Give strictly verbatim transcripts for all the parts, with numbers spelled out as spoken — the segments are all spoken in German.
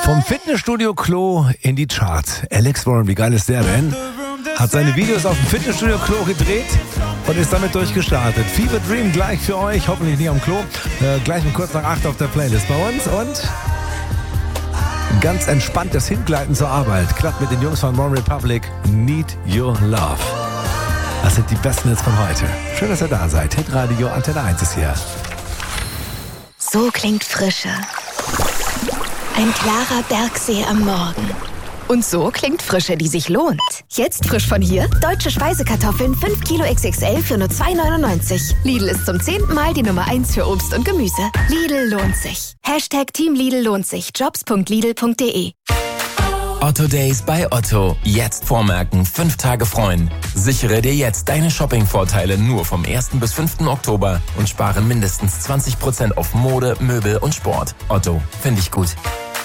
Vom Fitnessstudio-Klo in die Charts. Alex Warren, wie geil ist der denn? Hat seine Videos auf dem Fitnessstudio-Klo gedreht und ist damit durchgestartet. Fever Dream gleich für euch, hoffentlich nicht am Klo. Äh, gleich um kurz nach acht auf der Playlist bei uns. Und ganz entspanntes Hingleiten zur Arbeit. Klappt mit den Jungs von One Republic. Need Your Love. Das sind die besten Hits von heute. Schön, dass ihr da seid. Hitradio Antenne eins ist hier. So klingt Frische. Ein klarer Bergsee am Morgen. Und so klingt Frische, die sich lohnt. Jetzt frisch von hier, deutsche Speisekartoffeln fünf Kilo X X L für nur zwei neunundneunzig. Lidl ist zum zehnten Mal die Nummer eins für Obst und Gemüse. Lidl lohnt sich. Hashtag Team Lidl lohnt sich. Jobs punkt lidl punkt de. Otto Days bei Otto. Jetzt vormerken, fünf Tage freuen. Sichere dir jetzt deine Shopping-Vorteile nur vom ersten bis fünften Oktober und spare mindestens zwanzig Prozent auf Mode, Möbel und Sport. Otto, finde ich gut.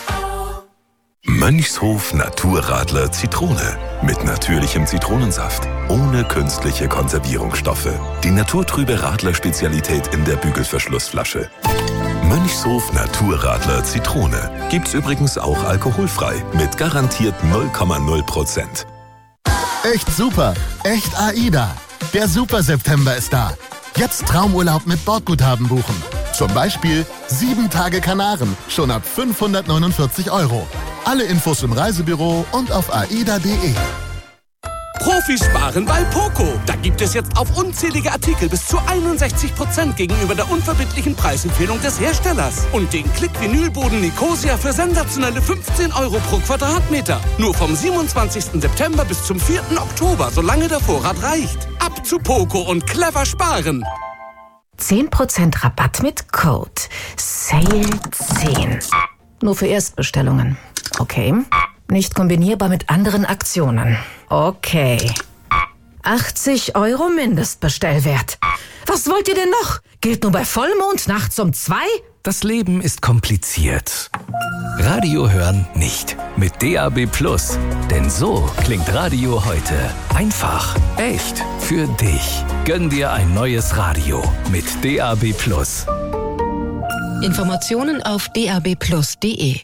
Mönchshof Naturradler Zitrone. Mit natürlichem Zitronensaft. Ohne künstliche Konservierungsstoffe. Die naturtrübe Radler-Spezialität in der Bügelverschlussflasche. Mönchshof Naturradler Zitrone. Gibt's übrigens auch alkoholfrei. Mit garantiert null Komma null Prozent. Echt super. Echt AIDA. Der Super September ist da. Jetzt Traumurlaub mit Bordguthaben buchen. Zum Beispiel sieben Tage Kanaren. Schon ab fünfhundertneunundvierzig Euro. Alle Infos im Reisebüro und auf aida punkt de. Profis sparen bei Poco. Da gibt es jetzt auf unzählige Artikel bis zu einundsechzig Prozent gegenüber der unverbindlichen Preisempfehlung des Herstellers. Und den Klick-Vinylboden Nicosia für sensationelle fünfzehn Euro pro Quadratmeter. Nur vom siebenundzwanzigsten September bis zum vierten Oktober, solange der Vorrat reicht. Ab zu Poco und clever sparen. zehn Prozent Rabatt mit Code Sale zehn. Nur für Erstbestellungen. Okay. Nicht kombinierbar mit anderen Aktionen. Okay. achtzig Euro Mindestbestellwert. Was wollt ihr denn noch? Gilt nur bei Vollmond nachts um zwei? Das Leben ist kompliziert. Radio hören nicht. Mit D A B Plus. Denn so klingt Radio heute. Einfach. Echt. Für dich. Gönn dir ein neues Radio. Mit D A B Plus. Informationen auf d a b plus punkt de.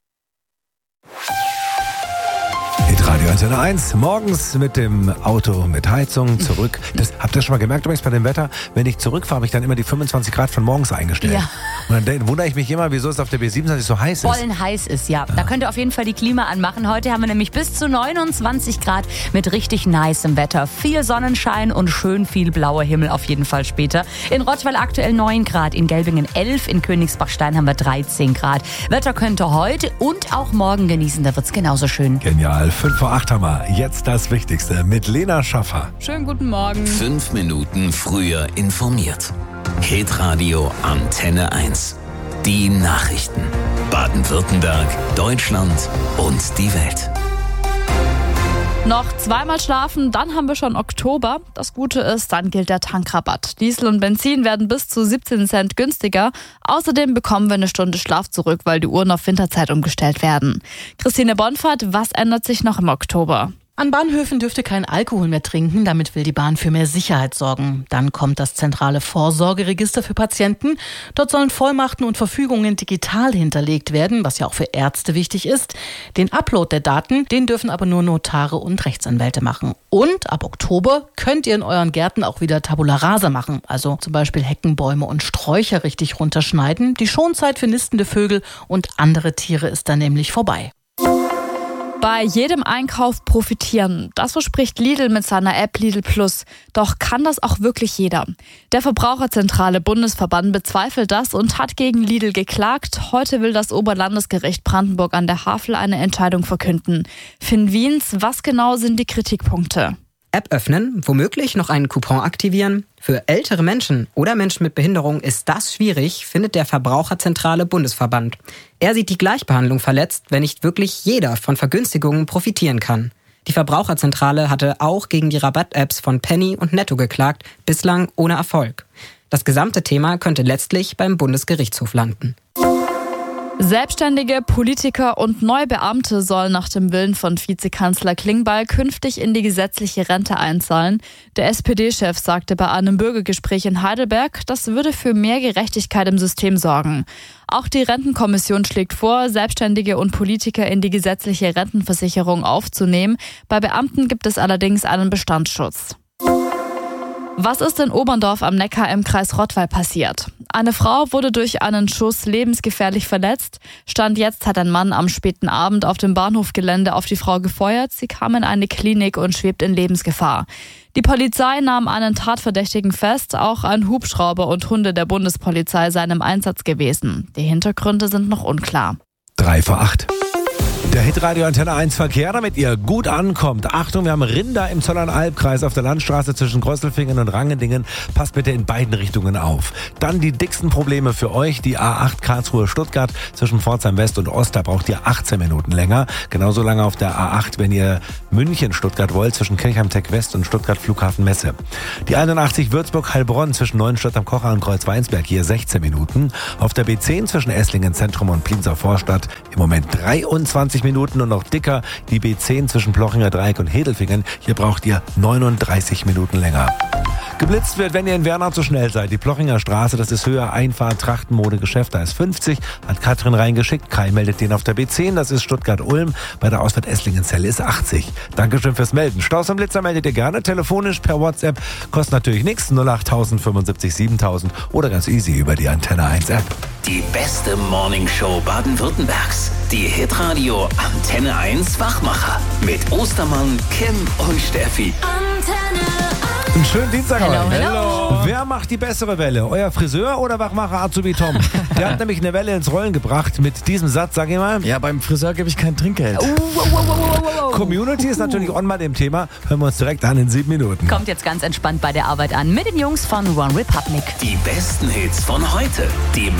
Radio Antenne eins, morgens mit dem Auto mit Heizung zurück. Das, habt ihr schon mal gemerkt übrigens bei dem Wetter? Wenn ich zurückfahre, habe ich dann immer die fünfundzwanzig Grad von morgens eingestellt. Ja. Und dann wundere ich mich immer, wieso es auf der B siebenundzwanzig so heiß ist. Vollen heiß ist, ja. Da könnt ihr auf jeden Fall die Klima anmachen. Heute haben wir nämlich bis zu neunundzwanzig Grad mit richtig nicem Wetter. Viel Sonnenschein und schön viel blauer Himmel auf jeden Fall später. In Rottweil aktuell neun Grad, in Gelbingen elf, in Königsbach-Stein haben wir dreizehn Grad. Wetter könnt ihr heute und auch morgen genießen, da wird's genauso schön. Genial. fünf vor acht haben wir. Jetzt das Wichtigste mit Lena Schaffer. Schönen guten Morgen. Fünf Minuten früher informiert. Hitradio Antenne eins. Die Nachrichten. Baden-Württemberg, Deutschland und die Welt. Noch zweimal schlafen, dann haben wir schon Oktober. Das Gute ist, dann gilt der Tankrabatt. Diesel und Benzin werden bis zu siebzehn Cent günstiger. Außerdem bekommen wir eine Stunde Schlaf zurück, weil die Uhren auf Winterzeit umgestellt werden. Christine Bonfahrt, was ändert sich noch im Oktober? An Bahnhöfen dürft ihr keinen Alkohol mehr trinken, damit will die Bahn für mehr Sicherheit sorgen. Dann kommt das zentrale Vorsorgeregister für Patienten. Dort sollen Vollmachten und Verfügungen digital hinterlegt werden, was ja auch für Ärzte wichtig ist. Den Upload der Daten, den dürfen aber nur Notare und Rechtsanwälte machen. Und ab Oktober könnt ihr in euren Gärten auch wieder Tabula Rasa machen, also zum Beispiel Hecken, Bäume und Sträucher richtig runterschneiden. Die Schonzeit für nistende Vögel und andere Tiere ist dann nämlich vorbei. Bei jedem Einkauf profitieren. Das verspricht Lidl mit seiner App Lidl Plus. Doch kann das auch wirklich jeder? Der Verbraucherzentrale Bundesverband bezweifelt das und hat gegen Lidl geklagt. Heute will das Oberlandesgericht Brandenburg an der Havel eine Entscheidung verkünden. Finn Wiens, was genau sind die Kritikpunkte? App öffnen, womöglich noch einen Coupon aktivieren. Für ältere Menschen oder Menschen mit Behinderung ist das schwierig, findet der Verbraucherzentrale Bundesverband. Er sieht die Gleichbehandlung verletzt, wenn nicht wirklich jeder von Vergünstigungen profitieren kann. Die Verbraucherzentrale hatte auch gegen die Rabatt-Apps von Penny und Netto geklagt, bislang ohne Erfolg. Das gesamte Thema könnte letztlich beim Bundesgerichtshof landen. Selbstständige, Politiker und neue Beamte sollen nach dem Willen von Vizekanzler Klingbeil künftig in die gesetzliche Rente einzahlen. Der S P D-Chef sagte bei einem Bürgergespräch in Heidelberg, das würde für mehr Gerechtigkeit im System sorgen. Auch die Rentenkommission schlägt vor, Selbstständige und Politiker in die gesetzliche Rentenversicherung aufzunehmen. Bei Beamten gibt es allerdings einen Bestandsschutz. Was ist in Oberndorf am Neckar im Kreis Rottweil passiert? Eine Frau wurde durch einen Schuss lebensgefährlich verletzt. Stand jetzt hat ein Mann am späten Abend auf dem Bahnhofgelände auf die Frau gefeuert. Sie kam in eine Klinik und schwebt in Lebensgefahr. Die Polizei nahm einen Tatverdächtigen fest. Auch ein Hubschrauber und Hunde der Bundespolizei seien im Einsatz gewesen. Die Hintergründe sind noch unklar. Drei vor acht. Der Hitradio Antenne eins Verkehr, damit ihr gut ankommt. Achtung, wir haben Rinder im Zollernalbkreis auf der Landstraße zwischen Grösselfingen und Rangendingen. Passt bitte in beiden Richtungen auf. Dann die dicksten Probleme für euch. Die A acht Karlsruhe-Stuttgart zwischen Pforzheim West und Ost. Da braucht ihr achtzehn Minuten länger. Genauso lange auf der A acht, wenn ihr München-Stuttgart wollt, zwischen Kirchheim-Tech West und Stuttgart-Flughafen-Messe. Die einundachtzig Würzburg-Heilbronn zwischen Neuenstadt am Kocher und Kreuzweinsberg. Hier sechzehn Minuten. Auf der B zehn zwischen Esslingen Zentrum und Pliensau Vorstadt im Moment dreiundzwanzig Minuten und noch dicker die B zehn zwischen Plochinger Dreieck und Hedelfingen. Hier braucht ihr neununddreißig Minuten länger. Geblitzt wird, wenn ihr in Wernau zu schnell seid. Die Plochinger Straße, das ist höher Einfahrt, Trachtenmode, Geschäft, da ist fünfzig. Hat Katrin reingeschickt. Kai meldet den auf der B zehn, das ist Stuttgart-Ulm. Bei der Ausfahrt Esslingen-Zelle ist achtzig. Dankeschön fürs Melden. Staus und Blitzer meldet ihr gerne. Telefonisch per WhatsApp. Kostet natürlich nichts. null acht tausend fünfundsiebzig siebentausend oder ganz easy über die Antenne eins App. Die beste Morningshow Baden-Württembergs. Die Hitradio Antenne eins Wachmacher. Mit Ostermann, Kim und Steffi. Einen schönen Dienstag Hello, heute. hello. Wer macht die bessere Welle? Euer Friseur oder Wachmacher Azubi Tom? Der hat nämlich eine Welle ins Rollen gebracht mit diesem Satz, sag ich mal. Ja, beim Friseur gebe ich kein Trinkgeld. Uh, wow, wow, wow, wow, wow. Community ist natürlich on bei dem Thema. Hören wir uns direkt an in sieben Minuten. Kommt jetzt ganz entspannt bei der Arbeit an mit den Jungs von One Republic. Die besten Hits von heute. Die